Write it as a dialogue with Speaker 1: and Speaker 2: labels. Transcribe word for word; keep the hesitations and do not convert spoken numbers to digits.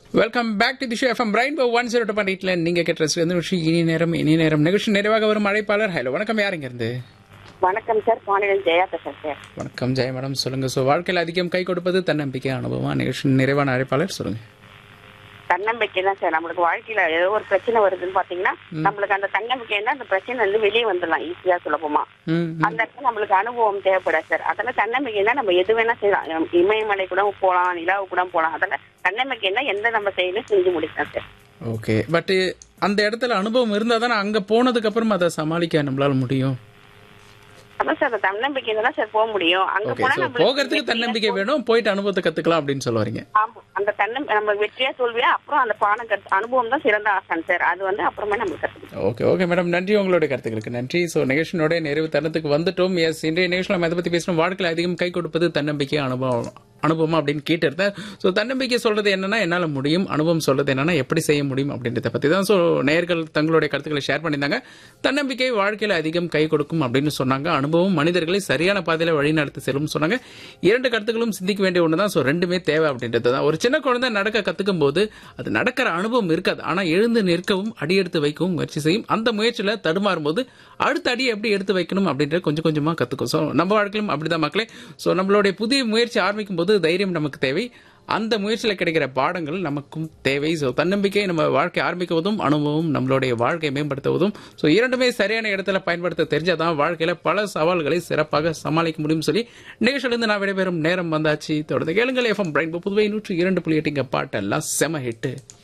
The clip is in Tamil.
Speaker 1: Welcome back to the show FM rainbow one zero two point எயிட்ல நீங்க கேட்ட நிகழ்ச்சி இனி நேரம் இனி நேரம் நிகழ்ச்சி நிறைவாக வரும் அழைப்பாளர். ஹலோ வணக்கம், யாருங்க இருந்து?
Speaker 2: வணக்கம் சார், பாண்டியன் ஜெயா பேசுறேன் சார்.
Speaker 1: வணக்கம் ஜெய மேடம், சொல்லுங்க. ஸோ வாழ்க்கையில் அதிகம் கை கொடுப்பது தன்னம்பிக்கை அனுபவமா? நிகழ்ச்சி நிறைவான அழைப்பாளர் சொல்லுங்க.
Speaker 2: தன்னம்பிக்கை தான் சார். நம்மளுக்கு வாழ்க்கையில ஏதோ ஒரு பிரச்சனை வருதுன்னு பாத்தீங்கன்னா நம்மளுக்கு அந்த தன்னம்பிக்கைன்னா அந்த பிரச்சனை வந்து வெளியே வந்துடலாம் ஈஸியா சுலபமா. அந்த இடத்துல நம்மளுக்கு அனுபவம் தேவைப்படாது சார். அதெல்லாம் தன்னம்பிக்கைன்னா நம்ம எது வேணா செய்யலாம். இமயமலை கூட போகலாம், நிலாவு கூட போகலாம். அதெல்லாம் தன்னம்பிக்கைன்னா எந்த நம்ம செயலும் செஞ்சு முடிக்கலாம் சார்.
Speaker 1: ஓகே, பட் அந்த இடத்துல அனுபவம் இருந்தா தானே அங்க போனதுக்கு அப்புறம் அதை சமாளிக்க நம்மளால முடியும்.
Speaker 2: அதான் சார், தன்னம்பிக்கை தான் சார் போக முடியும். அங்க போனா நம்ம
Speaker 1: போகிறதுக்கு தன்னம்பிக்கை வேணும், போயிட்டு அனுபவத்தை கத்துக்கலாம் அப்படின்னு சொல்ல வரீங்க.
Speaker 2: ஆமா, அந்த தன்னம் நம்ம வெற்றியா தோல்வியா அப்புறம் அந்த பாடம் கத்து அனுபவம் தான் சிறந்த ஆசான் சார். அது வந்து அப்புறமே நம்ம கத்துக்கலாம்.
Speaker 1: ஓகே ஓகே மேடம், நன்றி, உங்களுடைய கருத்துக்களுக்கு நன்றி. ஸோ நிகழ்ச்சியோட நிறைவு தருணத்துக்கு வந்துட்டோம். எஸ், இன்றைய நிகழ்ச்சியில் நம்ம எதை பத்தி பேசணும்? வாழ்க்கையில் அதிகம் கை கொடுப்பது தன்னம்பிக்கை அனுபவம் அனுபவம் அப்படின்னு கேட்டிருந்தேன். ஸோ தன்னம்பிக்கை சொல்றது என்னன்னா என்னால் முடியும், அனுபவம் சொல்றது என்னன்னா எப்படி செய்ய முடியும் அப்படின்றத பத்தி தான். ஸோ நேயர்கள் தங்களுடைய கருத்துக்களை ஷேர் பண்ணியிருந்தாங்க. தன்னம்பிக்கை வாழ்க்கையில் அதிகம் கை கொடுக்கும் அப்படின்னு சொன்னாங்க. அனுபவம் மனிதர்களை சரியான பாதையில வழிநடத்தி செல்லும் சொன்னாங்க. இரண்டு கருத்துக்களும் சிந்திக்க வேண்டிய ஒன்று தான். ஸோ ரெண்டுமே தேவை அப்படின்றது தான். ஒரு சின்ன குழந்தை நடக்க கத்துக்கும் போது அது நடக்கிற அனுபவம் இருக்காது, ஆனா எழுந்து நிற்கவும் அடியெடுத்து வைக்கவும் முயற்சி செய்யும். அந்த முயற்சியில தடுமாறும் போது அடுத்த அடி எப்படி எடுத்து வைக்கணும் அப்படின்ற கொஞ்சம் கொஞ்சமா கத்துக்கும். ஸோ நம்ம வாழ்க்கையிலும் அப்படிதான் மக்களே. ஸோ நம்மளுடைய புதிய முயற்சி ஆரம்பிக்கும் போது தைரியம் நமக்கு தேவை, அந்த முயற்சியில் கிடைக்கிற பாடங்கள் நமக்கும் தேவை. ஸோ தன்னம்பிக்கை நம்ம வாழ்க்கை ஆரம்பிக்குவதும் அனுபவம் நம்மளுடைய வாழ்க்கையை மேம்படுத்துவதும். ஸோ இரண்டுமே சரியான இடத்துல பயன்படுத்த தெரிஞ்சாதான் வாழ்க்கையில பல சவால்களை சிறப்பாக சமாளிக்க முடியும் சொல்லி நிகழ்ச்சியிலிருந்து நான் விடைபெறும் நேரம் வந்தாச்சு. தொடர்ந்து கேளுங்கள். எஃப்எம் ரெயின்போ புதுவை நூற்றி இரண்டு புள்ளி எட்டு பாட்டெல்லாம் செம ஹிட்டு.